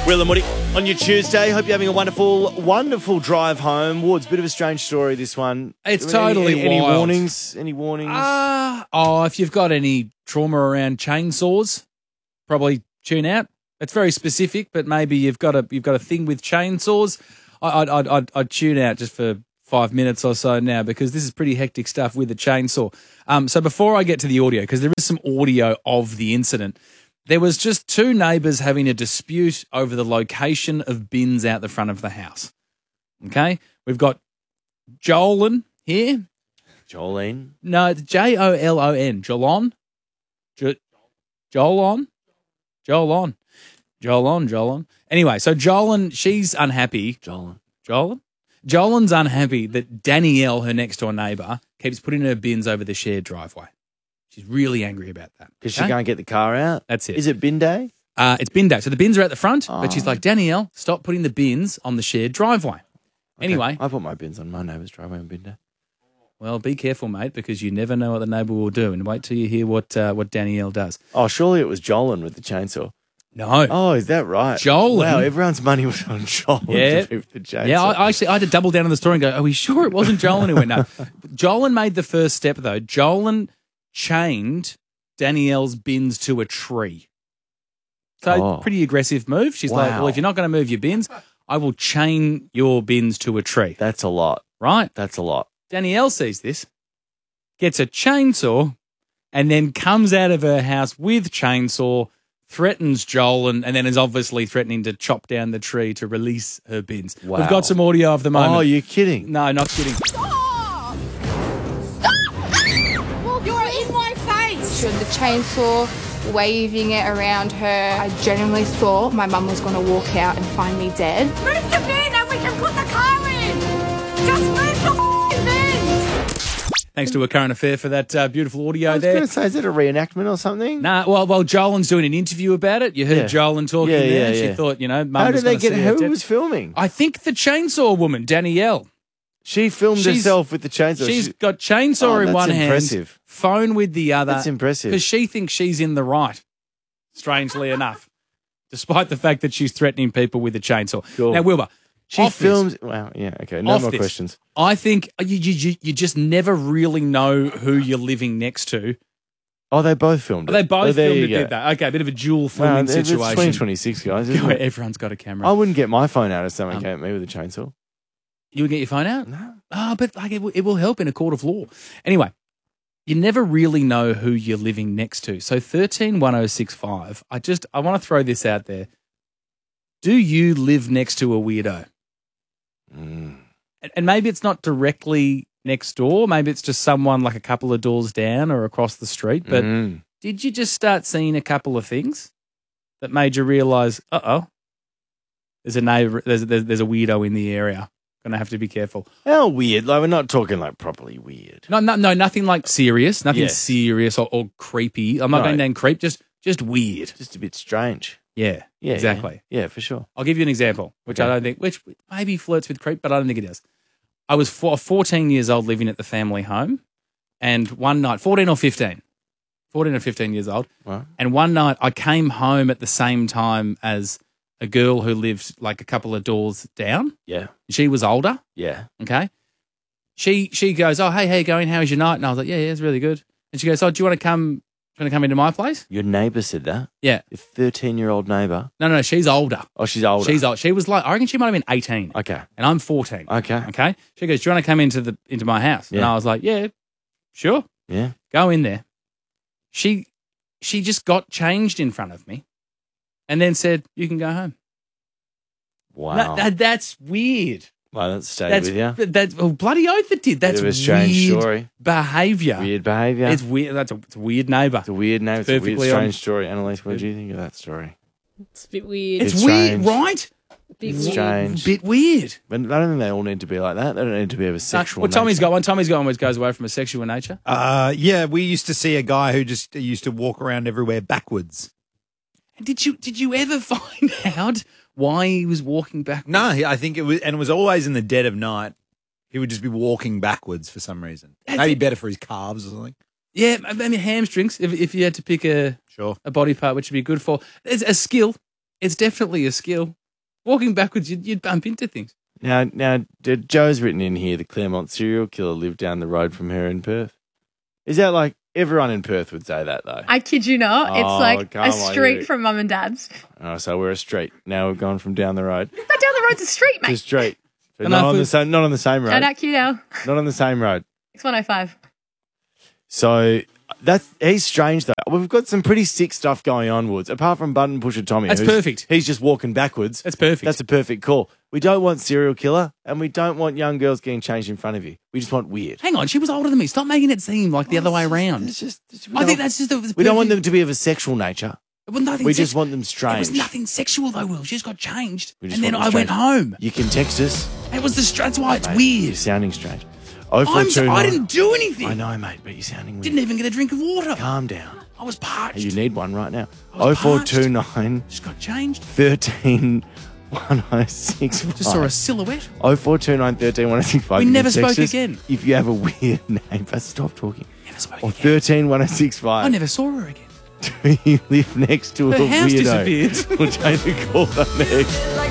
Will and Woody on your Tuesday. Hope you're having a wonderful, wonderful drive home. Ward's a bit of a strange story, this one. It's totally any wild. warnings? Any warnings? If you've got any trauma around chainsaws, probably tune out. It's very specific, but maybe you've got a thing with chainsaws. I'd tune out just for 5 minutes or so now, because this is pretty hectic stuff with the chainsaw. So before I get to the audio, because there is some audio of the incident, there was just two neighbours having a dispute over the location of bins out the front of the house. Okay? We've got Jolon here. Jolene? No, it's Jolon. Jolon? Jolon. Anyway, so Jolon, she's unhappy. Jolon's unhappy that Danielle, her next door neighbour, keeps putting her bins over the shared driveway. She's really angry about that. Because she can't get the car out? That's it. Is it bin day? It's bin day. So the bins are at the front, but she's like, Danielle, stop putting the bins on the shared driveway. Okay. Anyway. I put my bins on my neighbour's driveway on bin day. Well, be careful, mate, because you never know what the neighbour will do. And wait till you hear what Danielle does. Oh, surely it was Jolon with the chainsaw. No. Oh, is that right? Jolon. Wow, everyone's money was on Jolon to move the chainsaw. Yeah, I had to double down on the story and go, are we sure it wasn't Jolon who went, no. Jolon made the first step, though. Jolon chained Danielle's bins to a tree. So pretty aggressive move. She's like, well, if you're not going to move your bins, I will chain your bins to a tree. That's a lot. Right? That's a lot. Danielle sees this, gets a chainsaw, and then comes out of her house with chainsaw, threatens Jolon, and then is obviously threatening to chop down the tree to release her bins. Wow. We've got some audio of the moment. Oh, you're kidding? No, not kidding. Stop! You're in my face! She had the chainsaw, waving it around her. I genuinely thought my mum was going to walk out and find me dead. Move the bin and we can put the car in! Just move the bins! Thanks to A Current Affair for that beautiful audio I was there. going to say, is it a reenactment or something? Nah, well, Jolon's doing an interview about it. You heard Jolon talking there. She thought, Mum How was did they gonna get see her who dead. was filming? I think the chainsaw woman, Danielle. She filmed herself with the chainsaw. She's got chainsaw in that's one impressive. hand, phone with the other. That's impressive. Because she thinks she's in the right, strangely enough, despite the fact that she's threatening people with a chainsaw. Cool. Now, Wilbur, She films. Wow. Yeah. Okay. No more questions. I think you just never really know who you're living next to. Oh, they both filmed it. They both there filmed you it, go. did they? Okay, a bit of a dual filming It's situation. 2026, guys. Isn't Where it? everyone's got a camera. I wouldn't get my phone out if someone came at me with a chainsaw. You would get your phone out? No. Oh, but it will help in a court of law. Anyway, you never really know who you're living next to. So 131065, I want to throw this out there. Do you live next to a weirdo? And maybe it's not directly next door. Maybe it's just someone like a couple of doors down or across the street. But did you just start seeing a couple of things that made you realise, there's a neighbor, there's a weirdo in the area. Going to have to be careful. How weird? Like, we're not talking like properly weird. No, nothing like serious. Nothing serious or creepy. I'm not going down creep. Just weird. Just a bit strange. Yeah, exactly. Yeah, for sure. I'll give you an example, which maybe flirts with creep, but I don't think it does. I was 14 years old living at the family home, and one night, 14 or 15 years old, Right. and one night I came home at the same time as a girl who lived like a couple of doors down. Yeah. She was older. Yeah. Okay. She goes, oh, hey, how you going? How was your night? And I was like, yeah, it's really good. And she goes, oh, do you want to come into my place? Your neighbour said that? Yeah. Your 13-year-old neighbour? No, she's older. Oh, she's older. She's old. She was like, I reckon she might have been 18. Okay. And I'm 14. Okay. Okay. She goes, do you want to come into my house? And Yeah. I was like, yeah, sure. Yeah. Go in there. She just got changed in front of me and then said, you can go home. Wow. That's weird. Well, that stayed with you. That's bloody oath it did. That's Bit of a strange weird story. behaviour. Weird behaviour. It's weird. It's a weird neighbour. It's a weird name. It's a weird, Perfectly strange story. Annalise, what do you think of that story? It's a bit weird. It's It's weird, strange. right? bit It's weird. strange. Bit weird. But I don't think they all need to be like that. They don't need to be of a sexual Well, Tommy's nature. got one. Tommy's got one which goes away from a sexual nature. Yeah, we used to see a guy who just used to walk around everywhere backwards. Did you ever find out why he was walking back? No, I think it was always in the dead of night. He would just be walking backwards for some reason. Maybe better for his calves or something. Yeah, I mean hamstrings. If you had to pick a Sure. body part which would be good for, it's a skill. It's definitely a skill. Walking backwards, you'd bump into things. Now, Joe's written in here, the Claremont serial killer lived down the road from her in Perth. Is that like everyone in Perth would say that though? I kid you not. Oh, It's like come a on, street you- from mum and dad's. Oh, so we're a street. Now we've gone from down the road But down the road's a street, to mate. street. But And not I on the thought- same. Not on the same road. Shout out QL. Not on the same road. It's 105. So he's strange though. We've got some pretty sick stuff going on, Woods. Apart from Button Pusher Tommy, That's who's- perfect. He's just walking backwards. That's perfect. That's a perfect call. We don't want serial killer, and we don't want young girls getting changed in front of you. We just want weird. Hang on, she was older than me. Stop making it seem like the other way around. It's just. I think that's just We don't want them to be of a sexual nature. Nothing We just want them It strange. was nothing sexual though, Will. She just got changed. We just And then want I them went strange. home. You can text us. It was that's why it's Mate, You're weird. sounding strange. I 0429. didn't do anything. I know, mate, but you're sounding weird. Didn't even get a drink of water. Calm down. I was parched. You need one right now. I was 0429 Just got changed. 13 1065. Just saw a silhouette. 0429 13 1065. We You can never text spoke us again. If you have a weird name, but stop talking. Never spoke Or again. 13 1065. I never saw her again. Do you live next to Her a house weirdo? disappeared. We'll take the call on next.